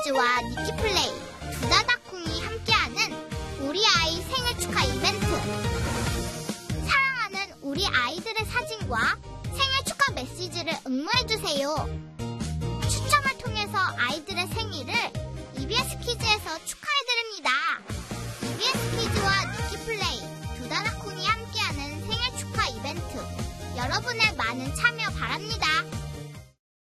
키즈와 니키플레이, 두다다콩이 함께하는 우리 아이 생일 축하 이벤트. 사랑하는 우리 아이들의 사진과 생일 축하 메시지를 응모해주세요. 추첨을 통해서 아이들의 생일을 EBS 키즈에서 축하해주세요.